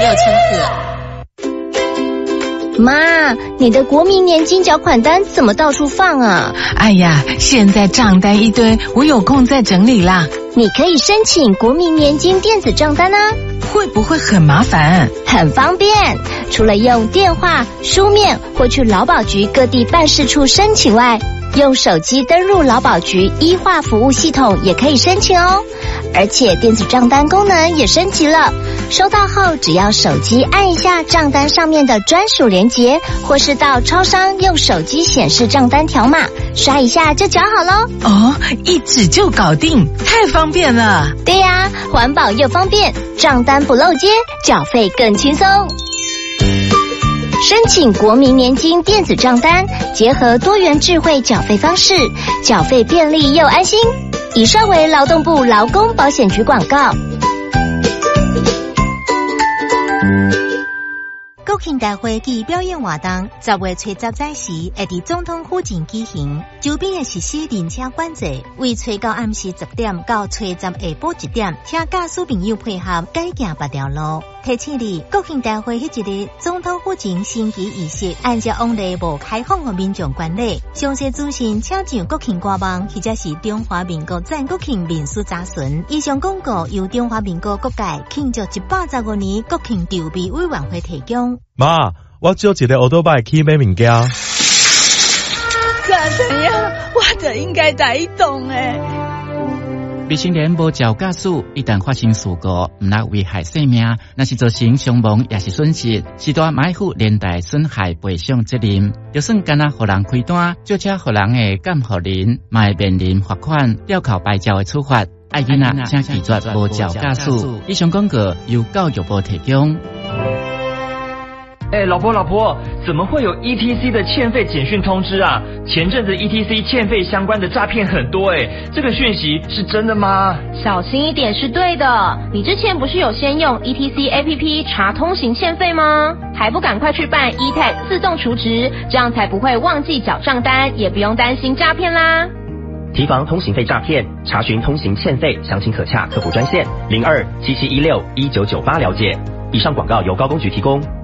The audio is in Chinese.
克。妈，你的国民年金缴款单怎么到处放啊？ 哎呀，现在账单一堆，我有空再整理啦。 你可以申请国民年金电子账单啊。 会不会很麻烦？ 很方便，除了用电话、书面或去劳保局各地办事处申请外，用手机登入劳保局医化服务系统也可以申请哦。而且电子账单功能也升级了，收到后只要手机按一下账单上面的专属连结，或是到超商用手机显示账单条码，刷一下就缴好咯。 哦，一指就搞定，太方便了。 对呀，环保又方便，账单不漏接，缴费更轻松。申请国民年金电子账单，结合多元智慧缴费方式，缴费便利又安心。以上为劳动部劳工保险局广告。 国庆大会暨表演活动10月初10日时会伫总统府前举行，周边的实施人车管制，为初到暗时10点到初10下晡1点，请驾驶朋友配合改行别条路。提醒你，国庆大会迄一日，总统府前升旗仪式按照往例无开放给民众观礼。详细资讯请上国庆官网或者是中华民国赞国庆民俗查询。以上广告由中华民国各界庆祝115年国庆筹备委员会提供。 妈，我借一个奥多拜去买物件。 怎样？我就应该在动诶。 未成年无照驾驶，一旦发生事故，唔那危害生命，那是造成伤亡也是损失，适当买负连带损害赔偿责任。就算干那互人开单，就车互人的监护人，嘛会面临罚款、吊扣牌照的处罚。爱囡仔请记住无照驾驶。以上广告由教育部提供。 老婆，怎么会有 ETC 的欠费简讯通知啊？前阵子 ETC 欠费相关的诈骗很多这个讯息是真的吗？ 小心一点是对的。你之前不是有先用 ETC APP 查通行欠费吗？还不赶快去办 eTag 自动储值，这样才不会忘记缴账单，也不用担心诈骗啦。 提防通行费诈骗，查询通行欠费，详情可洽客服专线0277161998了解。以上广告由高公局提供。